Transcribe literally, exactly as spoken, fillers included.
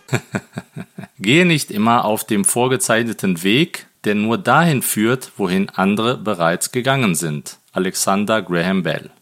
Gehe nicht immer auf dem vorgezeichneten Weg, der nur dahin führt, wohin andere bereits gegangen sind. Alexander Graham Bell.